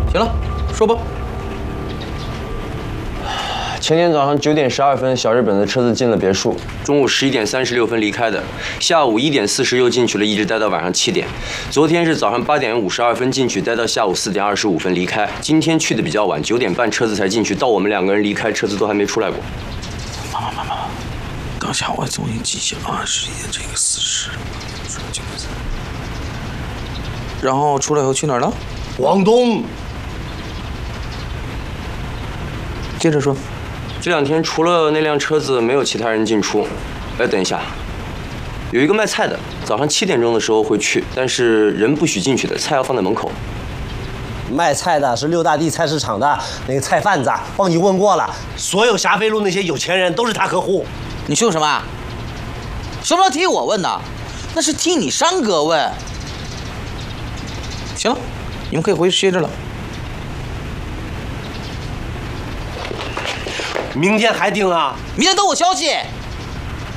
行了，说吧。 前天早上9点12分，小日本的车子进了别墅，中午11点36分离开的，下午1点40又进去了，一直待到晚上7点。昨天是早上8点52分进去，待到下午4点25分离开。今天去的比较晚，9点半车子才进去，到我们2个人离开，车子都还没出来过。 妈，刚下我重新记下啊，11点这个40，然后出来后去哪儿了？ 广东。 接着说。 这2天除了那辆车子，没有其他人进出。哎，等一下，有一个卖菜的，早上7点钟的时候会去，但是人不许进去的，菜要放在门口。 卖菜的是6大地菜市场的那个菜贩子，帮你问过了，所有霞飞路那些有钱人都是他客户。 你凶什么？什么替我问呢？那是替你山哥问。 行了，你们可以回去歇着了。 明天还定啊？ 明天等我消息。